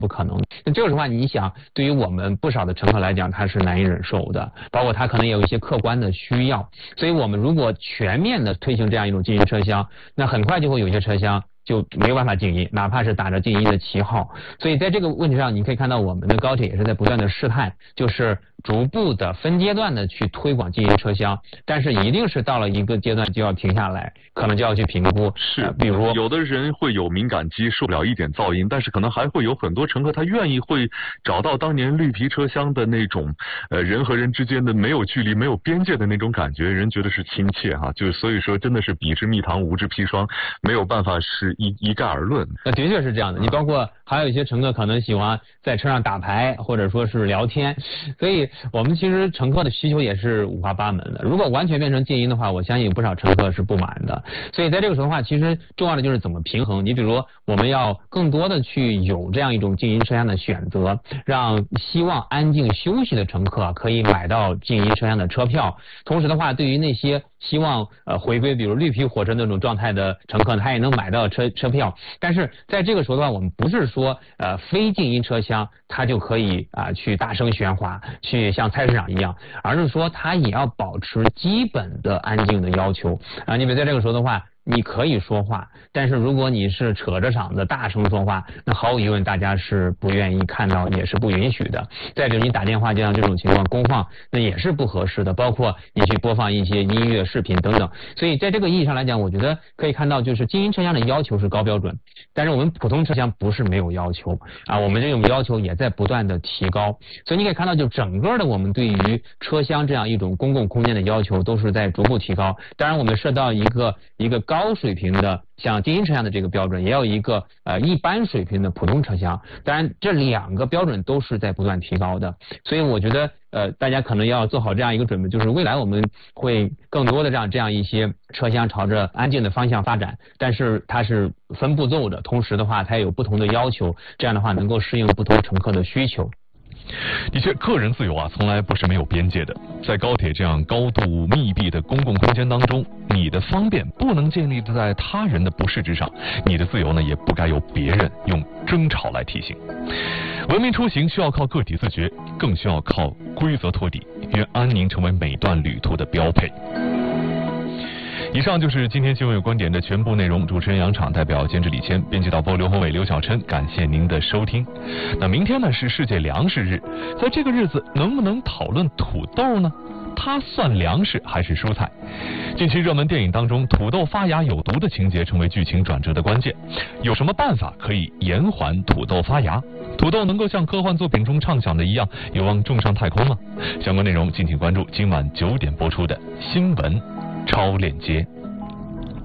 不可能。那这个的话，你想，对于我们不少的乘客来讲，他是难以忍受的，包括他可能也有一些客观的需要。所以我们如果全面的推行这样一种静音车厢，那很快就会有些车厢就没有办法静音，哪怕是打着静音的旗号。所以在这个问题上，你可以看到我们的高铁也是在不断的试探，就是逐步的分阶段的去推广静音车厢，但是一定是到了一个阶段就要停下来，可能就要去评估。 是， 比如有的人会有敏感肌，受不了一点噪音，但是可能还会有很多乘客他愿意会找到当年绿皮车厢的那种人和人之间的没有距离、没有边界的那种感觉，人觉得是亲切哈。就是所以说，真的是彼之蜜糖，无之砒霜，没有办法是一概而论。 那的确是这样的，你包括还有一些乘客可能喜欢在车上打牌或者说是聊天，所以我们其实乘客的需求也是五花八门的。如果完全变成静音的话，我相信有不少乘客是不满的。所以在这个时候的话，其实重要的就是怎么平衡。你比如我们要更多的去有这样一种静音车厢的选择，让希望安静休息的乘客可以买到静音车厢的车票。同时的话，对于那些希望回归比如绿皮火车那种状态的乘客，他也能买到车票。但是在这个时候的话，我们不是说非静音车厢它就可以去大声喧哗，去像菜市场一样，而是说它也要保持基本的安静的要求你比如在这个时候的话，你可以说话，但是如果你是扯着嗓子大声说话，那毫无疑问大家是不愿意看到，也是不允许的。再者，你打电话就像这种情况公放，那也是不合适的，包括你去播放一些音乐视频等等。所以在这个意义上来讲，我觉得可以看到，就是静音车厢的要求是高标准，但是我们普通车厢不是没有要求我们这种要求也在不断的提高。所以你可以看到，就整个的我们对于车厢这样一种公共空间的要求都是在逐步提高。当然我们设到一个高水平的像静音车厢的这个标准，也有一个一般水平的普通车厢，当然这两个标准都是在不断提高的。所以我觉得大家可能要做好这样一个准备，就是未来我们会更多的让这样一些车厢朝着安静的方向发展，但是它是分步骤的，同时的话它有不同的要求，这样的话能够适应不同乘客的需求。 的确，个人自由从来不是没有边界的。在高铁这样高度密闭的公共空间当中，你的方便不能建立在他人的不适之上，你的自由呢，也不该由别人用争吵来提醒。文明出行需要靠个体自觉，更需要靠规则托底，愿安宁成为每段旅途的标配。以上就是今天新闻有观点的全部内容。主持人杨昶，代表监制李谦，编辑导播刘宏伟、刘小琛，感谢您的收听。那明天呢是世界粮食日，在这个日子能不能讨论土豆呢？它算粮食还是蔬菜？近期热门电影当中，土豆发芽有毒的情节成为剧情转折的关键。有什么办法可以延缓土豆发芽？土豆能够像科幻作品中畅想的一样，有望冲上太空吗？相关内容敬请关注今晚9点播出的新闻超链接。